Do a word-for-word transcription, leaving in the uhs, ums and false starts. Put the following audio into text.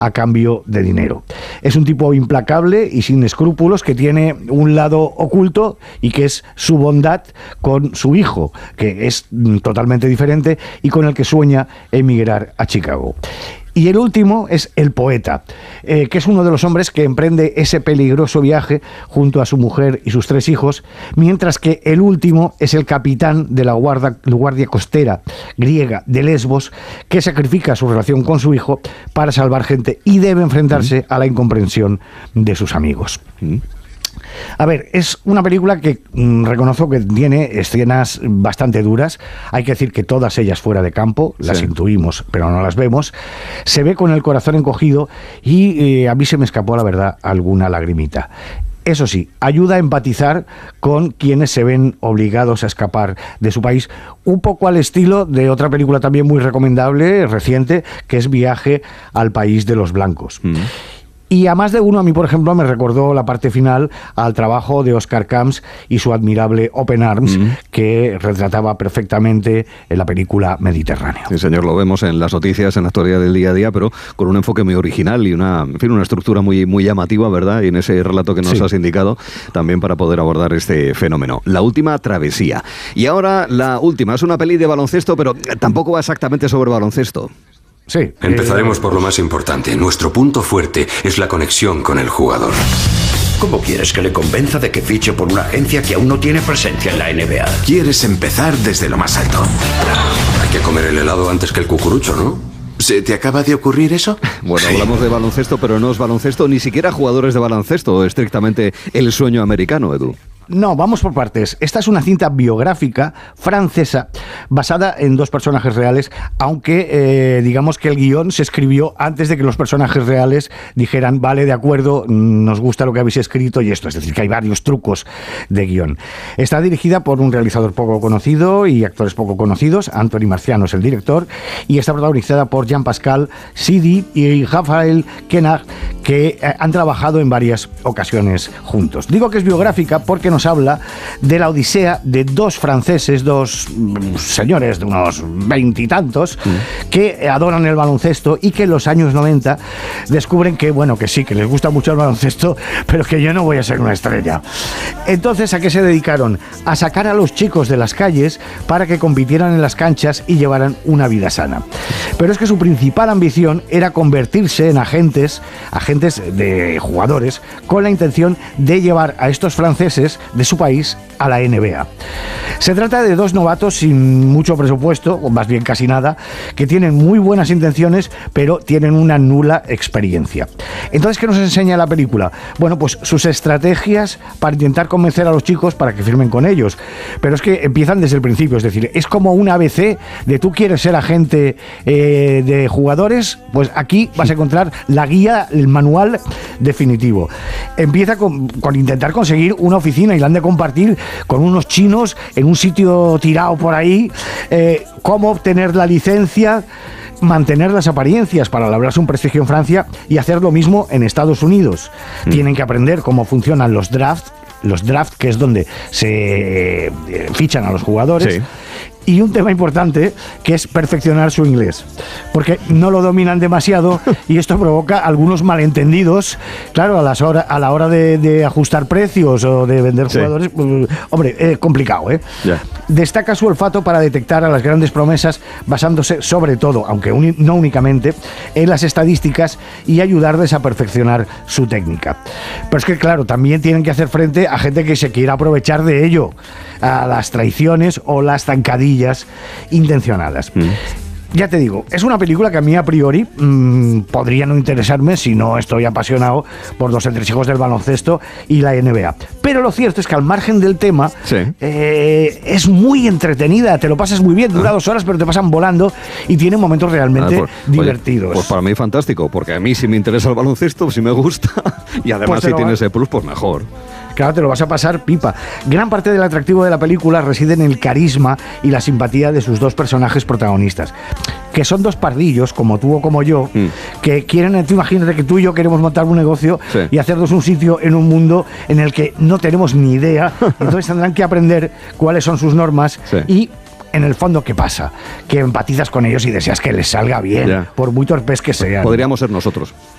a cambio de dinero. Es un tipo implacable y sin escrúpulos que tiene un lado oculto y que es su bondad con su hijo, que es totalmente diferente y con el que sueña emigrar a Chicago. Y el último es el poeta, eh, que es uno de los hombres que emprende ese peligroso viaje junto a su mujer y sus tres hijos, mientras que el último es el capitán de la guardia, guardia costera griega de Lesbos, que sacrifica su relación con su hijo para salvar gente y debe enfrentarse a la incomprensión de sus amigos. A ver, es una película que mmm, reconozco que tiene escenas bastante duras. Hay que decir que todas ellas fuera de campo, las sí. intuimos, pero no las vemos. Se ve con el corazón encogido y eh, a mí se me escapó, la verdad, alguna lagrimita. Eso sí, ayuda a empatizar con quienes se ven obligados a escapar de su país, un poco al estilo de otra película también muy recomendable, reciente, que es Viaje al País de los Blancos. Mm. Y a más de uno, a mí, por ejemplo, me recordó la parte final al trabajo de Oscar Camps y su admirable Open Arms, mm. que retrataba perfectamente en la película Mediterráneo. Sí, señor, lo vemos en las noticias, en la actualidad del día a día, pero con un enfoque muy original y una, en fin, una estructura muy, muy llamativa, ¿verdad? Y en ese relato que nos sí. has indicado, también para poder abordar este fenómeno. La última travesía. Y ahora la última, es una peli de baloncesto, pero tampoco va exactamente sobre baloncesto. Sí. Empezaremos por lo más importante. Nuestro punto fuerte es la conexión con el jugador. ¿Cómo quieres que le convenza de que fiche por una agencia que aún no tiene presencia en la N B A? Quieres empezar desde lo más alto. Hay que comer el helado antes que el cucurucho, ¿no? ¿Se te acaba de ocurrir eso? Bueno, sí. hablamos de baloncesto, pero no es baloncesto, ni siquiera jugadores de baloncesto, estrictamente el sueño americano, Edu. No, vamos por partes. Esta es una cinta biográfica francesa basada en dos personajes reales, aunque eh, digamos que el guión se escribió antes de que los personajes reales dijeran, vale, de acuerdo, nos gusta lo que habéis escrito y esto. Es decir, que hay varios trucos de guión. Está dirigida por un realizador poco conocido y actores poco conocidos. Anthony Marciano es el director, y está protagonizada por Jean-Pascal Zidi y Raphaël Quenard, que eh, han trabajado en varias ocasiones juntos. Digo que es biográfica porque nos habla de la odisea de dos franceses, dos señores de unos veintitantos, mm. que adoran el baloncesto y que en los años noventa descubren que, bueno, que sí, que les gusta mucho el baloncesto, pero que yo no voy a ser una estrella. Entonces, ¿a qué se dedicaron? A sacar a los chicos de las calles para que compitieran en las canchas y llevaran una vida sana. Pero es que su principal ambición era convertirse en agentes, agentes de jugadores, con la intención de llevar a estos franceses de su país a la N B A. Se trata de dos novatos sin mucho presupuesto, o más bien casi nada, que tienen muy buenas intenciones, pero tienen una nula experiencia. Entonces, ¿qué nos enseña la película? Bueno, pues sus estrategias para intentar convencer a los chicos para que firmen con ellos. Pero es que empiezan desde el principio, es decir, es como un A B C de tú quieres ser agente eh, de jugadores, pues aquí vas a encontrar la guía, el manual definitivo. Empieza con, con intentar conseguir una oficina y la han de compartir con unos chinos en un sitio tirado por ahí, eh, cómo obtener la licencia, mantener las apariencias para labrarse un prestigio en Francia y hacer lo mismo en Estados Unidos. Mm. Tienen que aprender cómo funcionan los drafts, los drafts, que es donde se eh, fichan a los jugadores. Sí. Y un tema importante, que es perfeccionar su inglés, porque no lo dominan demasiado y esto provoca algunos malentendidos, claro, a, las hora, a la hora de, de ajustar precios o de vender sí. jugadores, pues, hombre, es eh, complicado, ¿eh? Yeah. Destaca su olfato para detectar a las grandes promesas, basándose sobre todo, aunque un, no únicamente, en las estadísticas y ayudarles a perfeccionar su técnica. Pero es que, claro, también tienen que hacer frente a gente que se quiera aprovechar de ello, a las traiciones o las zancadillas intencionadas. Mm. Ya te digo, es una película que a mí a priori mmm, podría no interesarme si no estoy apasionado por los entresijos del baloncesto y la N B A. Pero lo cierto es que al margen del tema, sí. eh, es muy entretenida, te lo pasas muy bien, dura ah. dos horas, pero te pasan volando y tiene momentos realmente ah, pues, divertidos. Oye, pues para mí fantástico, porque a mí sí me interesa el baloncesto, sí me gusta, y además pues si tiene ese plus, pues mejor. Claro, te lo vas a pasar pipa. Gran parte del atractivo de la película reside en el carisma y la simpatía de sus dos personajes protagonistas, que son dos pardillos, como tú o como yo, mm. que quieren, tú imagínate que tú y yo queremos montar un negocio sí. y hacernos un sitio en un mundo en el que no tenemos ni idea, entonces tendrán que aprender cuáles son sus normas sí. y en el fondo, ¿qué pasa? Que empatizas con ellos y deseas que les salga bien, yeah. por muy torpes que sean. Podríamos ser nosotros.